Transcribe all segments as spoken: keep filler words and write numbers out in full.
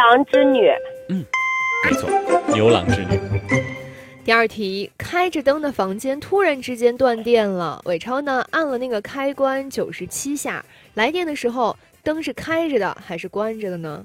郎织女。 嗯，没错，牛郎织女。 第二题，开着灯的房间突然之间断电了，伟超呢按了那个开关九十七下，来电的时候灯是开着的还是关着的呢？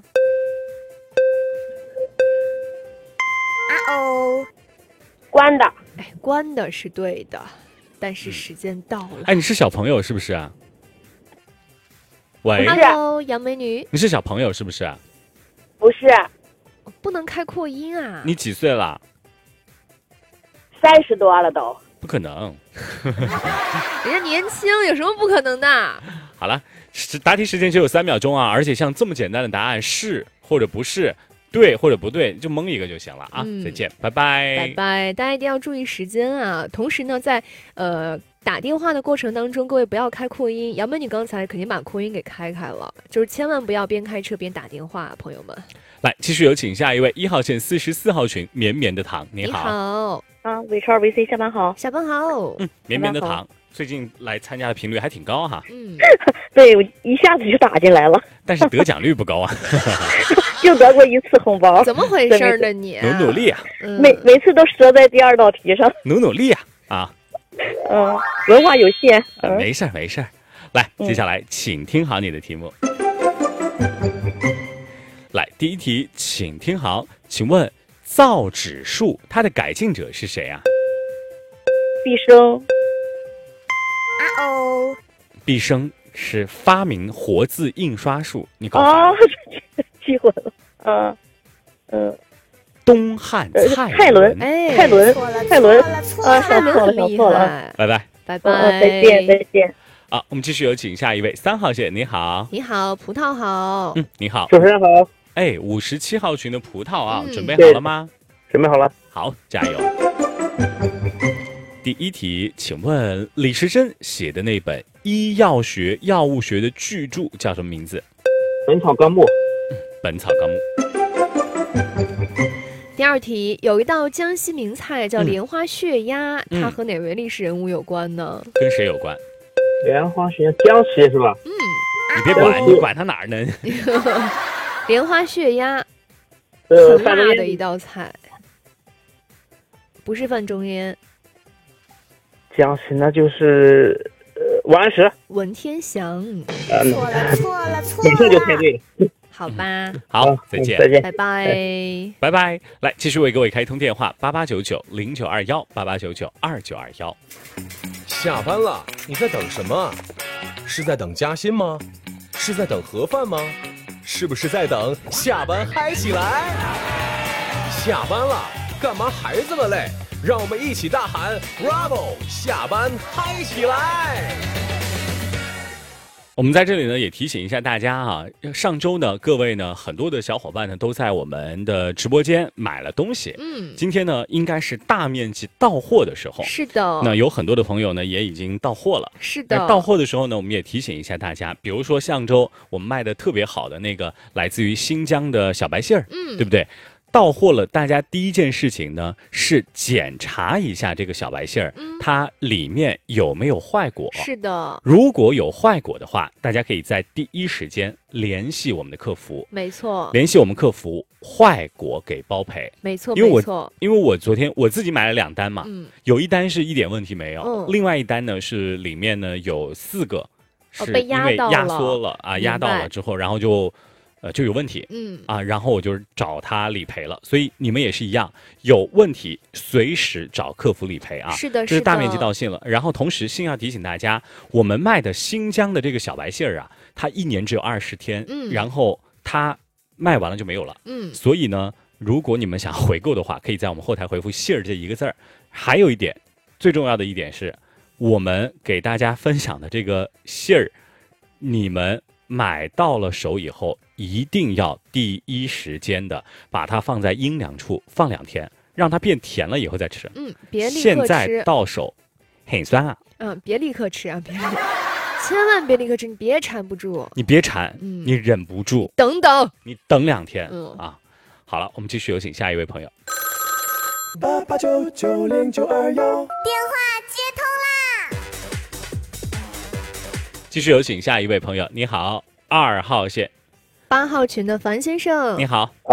啊哦，关的。 哎，关的是对的，但是时间到了。 哎，你是小朋友是不是啊？喂 ，Hello， 杨美女， 你是小朋友是不是啊？ 不是， 不能开扩音啊。 你几岁了？ 三十多了都。 不可能， 人家年轻，有什么不可能的？ 好了，答题时间只有三秒钟啊！而且像这么简单的答案是或者不是，对或者不对，就蒙一个就行了啊！ 嗯、 再见，拜拜， 拜拜！大家一定要注意时间啊！同时呢，在呃打电话的过程当中，各位不要开扩音。杨美女刚才肯定把扩音给开开了，就是千万不要边开车边打电话，朋友们。 来，继续有请下一位一号线四十四号群绵绵的糖，你好。 你好啊，伟超 V C 下班好， 下班好。 嗯，绵绵的糖最近来参加的频率还挺高哈。 嗯， 对，我一下子就打进来了， 但是得奖率不高啊。 就得过一次红包， 怎么回事呢你？ 努努力啊！ 嗯、 每每次都折在第二道题上， 努努力啊！啊， 嗯，文化有限， 嗯、没事儿没事儿。来，接下来请听好你的题目。来，第一题，请听好，请问造纸术它的改进者是谁啊？ 毕生。 啊哦， 毕生是发明活字印刷术，你搞啊，记混了，嗯嗯， 东汉蔡蔡伦， 哎， 蔡伦，蔡伦，啊， 蔡伦很厉害， 拜拜， 拜拜， 再见，再见。 好，我们继续有请下一位三号线，你好， 你好，葡萄好， 嗯，你好， 主持人好， 哎，五十七号群的葡萄啊， 嗯、 准备好了吗？ 准备好了， 好，加油。第一题，请问李时珍写的那本医药学、药物学的巨著叫什么名字？《 本草纲目》。 嗯，《本草纲目》。 第二题，有一道江西名菜叫莲花血鸭， 嗯、 它和哪位历史人物有关呢？ 跟谁有关？ 莲花血江西是吧？ 嗯， 你别管，你管它哪儿呢？ 莲花血鸭， 呃， 很辣的一道菜，不是范仲淹。 江西那就是呃王安石、 文天祥。 错了错了错了， 马上就猜对了。 好吧， 好，再见， 再见， 拜拜， 拜拜。来，继续为各位开通电话：八八九九零九二幺，八八九九二九二幺。 下班了，你在等什么？是在等加薪吗？是在等盒饭吗？是不是在等下班嗨起来？下班了，干嘛还这么累？让我们一起大喊 Bravo！ 下班嗨起来！ 我们在这里呢也提醒一下大家啊，上周呢各位呢很多的小伙伴呢都在我们的直播间买了东西， 嗯， 今天呢应该是大面积到货的时候， 是的， 那有很多的朋友呢也已经到货了， 是的。 到货的时候呢，我们也提醒一下大家，比如说上周我们卖的特别好的那个来自于新疆的小白杏儿， 嗯， 对不对？到货了，大家第一件事情呢是检查一下这个小白杏儿，嗯、它里面有没有坏果。 是的，如果有坏果的话，大家可以在第一时间联系我们的客服。 没错， 联系我们客服，坏果给包赔。 没错， 因为我没错， 因为我昨天我自己买了两单嘛， 嗯、 有一单是一点问题没有， 嗯、 另外一单呢是里面呢有四个是被因为压缩了、 哦、啊，压到了之后，然后就。呃，就有问题， 嗯啊，然后我就找他理赔了，所以你们也是一样，有问题随时找客服理赔啊。 是的， 这是大面积到信了。然后同时，信要提醒大家，我们卖的新疆的这个小白杏儿啊，它一年只有二十天， 嗯， 然后它卖完了就没有了， 嗯， 所以呢，如果你们想回购的话，可以在我们后台回复“杏儿”这一个字儿。还有一点，最重要的一点是，我们给大家分享的这个杏儿，你们买到了手以后。一定要第一时间的把它放在阴凉处放两天，让它变甜了以后再吃。 嗯，别立刻吃。 现在到手很酸啊。 嗯，别立刻吃啊，别，千万别立刻吃，你别馋不住。 你别馋， 嗯、 你忍不住， 等等， 你等两天、 嗯、 啊。好了，我们继续有请下一位朋友。 八八九九零九二幺， 电话接通啦！ 继续有请下一位朋友，你好，二号线。 八号群的樊先生， 你好。